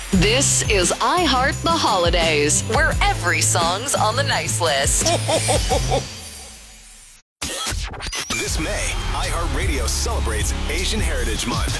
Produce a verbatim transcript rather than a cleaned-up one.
This is I Heart the Holidays, where every song's on the nice list. This May, iHeartRadio celebrates Asian Heritage Month.